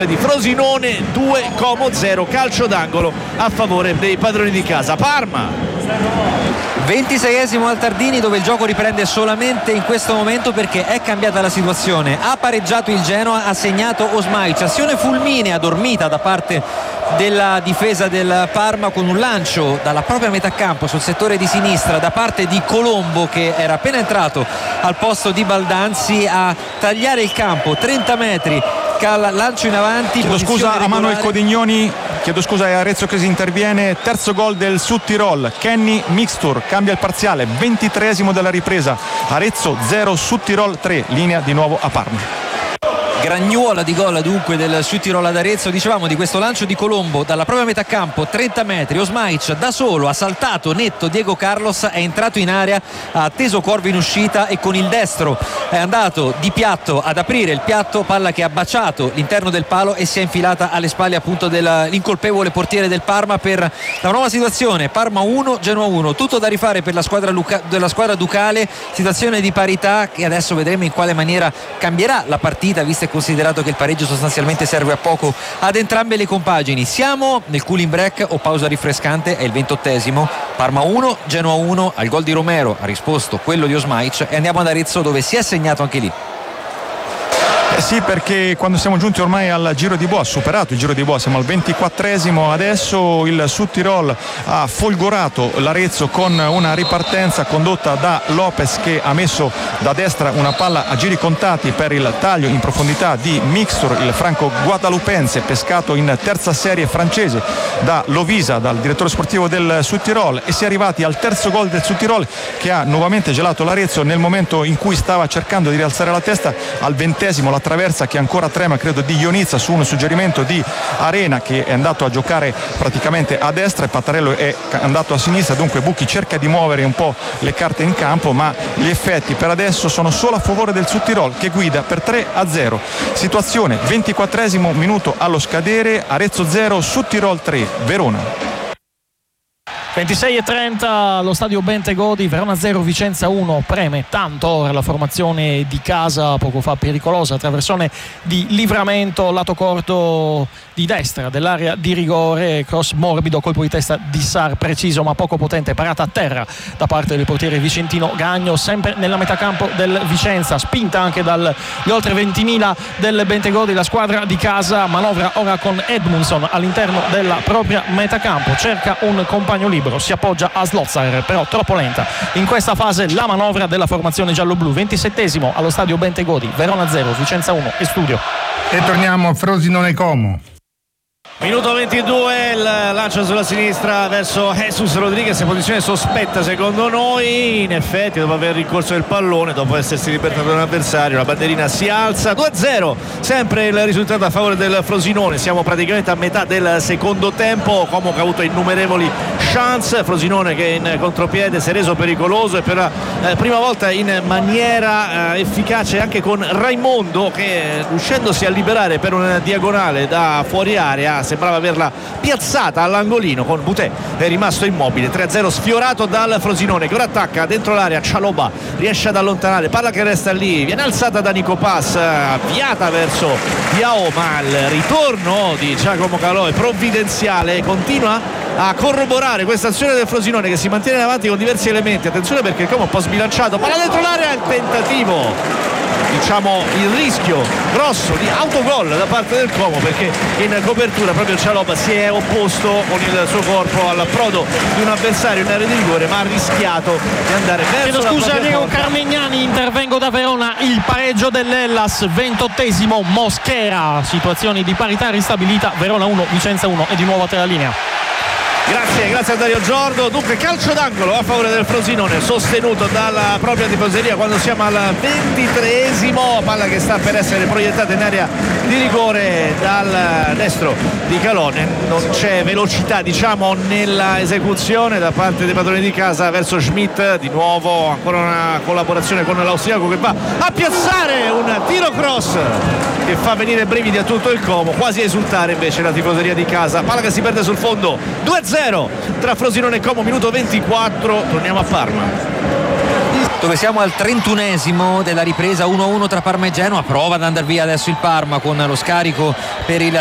di Frosinone 2, Como 0. Calcio d'angolo a favore dei padroni di casa. Parma. 26esimo al Tardini, dove il gioco riprende solamente in questo momento perché è cambiata la situazione. Ha pareggiato il Genoa, ha segnato Osmaic. Azione fulminea dormita da parte della difesa del Parma con un lancio dalla propria metà campo sul settore di sinistra da parte di Colombo, che era appena entrato al posto di Baldanzi a tagliare il campo 30 metri. Lancio in avanti. Chiedo scusa a Manuel Codignoni, chiedo scusa a Arezzo che si interviene. Terzo gol del Sud Tirol, Kenny Mixtur cambia il parziale, 23esimo della ripresa. Arezzo 0, Sud Tirol 3, linea di nuovo a Parma. Gragnuola di gol dunque del Sud Tirol ad Arezzo. Dicevamo di questo lancio di Colombo dalla propria metà campo, 30 metri. Osmaic da solo ha saltato netto Diego Carlos, è entrato in area, ha atteso Corvi in uscita e con il destro è andato di piatto ad aprire il piatto, palla che ha baciato l'interno del palo e si è infilata alle spalle appunto dell'incolpevole portiere del Parma per la nuova situazione. Parma 1, Genoa 1, tutto da rifare per la squadra della squadra ducale. Situazione di parità che adesso vedremo in quale maniera cambierà la partita, visto e considerato che il pareggio sostanzialmente serve a poco ad entrambe le compagini. Siamo nel cooling break o pausa rinfrescante, è il 28esimo. Parma 1, Genoa 1. Al gol di Romero ha risposto quello di Osmaic e andiamo ad Arezzo, dove si è segnato anche lì. Sì, perché quando siamo giunti ormai al giro di boa, ha superato il giro di boa, siamo al 24esimo, adesso il Sud Tirol ha folgorato l'Arezzo con una ripartenza condotta da Lopez, che ha messo da destra una palla a giri contati per il taglio in profondità di Mixtur, il franco guadalupense, pescato in terza serie francese da Lovisa, dal direttore sportivo del Sud Tirol, e si è arrivati al terzo gol del Sud Tirol, che ha nuovamente gelato l'Arezzo nel momento in cui stava cercando di rialzare la testa. Al 20esimo la traversa che ancora trema, credo di Ionizza, su un suggerimento di Arena, che è andato a giocare praticamente a destra e Pattarello è andato a sinistra. Dunque Bucchi cerca di muovere un po' le carte in campo, ma gli effetti per adesso sono solo a favore del Sud Tirol, che guida per 3-0. Situazione 24esimo minuto allo scadere, Arezzo 0, Sud Tirol 3, Verona. 26:30 allo stadio Bentegodi, Verona 0, Vicenza 1. Preme tanto ora la formazione di casa, poco fa pericolosa traversone di Livramento, lato corto di destra dell'area di rigore, cross morbido, colpo di testa di Sar preciso ma poco potente, parata a terra da parte del portiere vicentino Gagno, sempre nella metà campo del Vicenza, spinta anche dagli oltre 20.000 del Bentegodi. La squadra di casa manovra ora con Edmundson all'interno della propria metà campo, cerca un compagno libero, si appoggia a Slotzar, però troppo lenta in questa fase la manovra della formazione gialloblu. 27esimo allo stadio Bentegodi, Verona 0, Vicenza 1 e studio. E torniamo a Frosinone Como. Minuto 22, il lancio sulla sinistra verso Jesus Rodriguez, in posizione sospetta secondo noi. In effetti, dopo aver rincorso il pallone, dopo essersi libertato da un avversario, la bandierina si alza. 2-0, sempre il risultato a favore del Frosinone. Siamo praticamente a metà del secondo tempo. Como che ha avuto innumerevoli chance, Frosinone che in contropiede si è reso pericoloso e per la prima volta in maniera efficace anche con Raimondo, che riuscendosi a liberare per una diagonale da fuori area sembrava averla piazzata all'angolino, con Butè è rimasto immobile. 3-0 sfiorato dal Frosinone, che ora attacca dentro l'area. Cialoba riesce ad allontanare, palla che resta lì, viene alzata da Nico Pass, avviata verso Diao, ma il ritorno di Giacomo Calò è provvidenziale e continua a corroborare questa azione del Frosinone, che si mantiene avanti con diversi elementi. Attenzione perché il Como è un po' sbilanciato, palla dentro l'area, il tentativo, diciamo il rischio grosso di autogol da parte del Como, perché in copertura proprio Cialoba si è opposto con il suo corpo all'approdo di un avversario in area di rigore, ma ha rischiato di andare verso la propria Diego porta. Carmignani, intervengo da Verona, il pareggio dell'Hellas. 28esimo Mosquera, situazioni di parità ristabilita, Verona 1, Vicenza 1 e di nuovo a te la linea. Grazie a Dario Giordo. Dunque calcio d'angolo a favore del Frosinone, sostenuto dalla propria tifoseria quando siamo al 23esimo, palla che sta per essere proiettata in area di rigore dal destro di Calone. Non c'è velocità, diciamo, nella esecuzione da parte dei padroni di casa verso Schmidt. Di nuovo ancora una collaborazione con l'austriaco che va a piazzare un tiro cross che fa venire brividi a tutto il Como, quasi a esultare invece la tifoseria di casa. Palla che si perde sul fondo. 2-0 tra Frosinone e Como, minuto 24. Torniamo a Parma. dove siamo al 31esimo della ripresa, 1-1 tra Parma e Genoa. Prova ad andare via adesso il Parma con lo scarico per il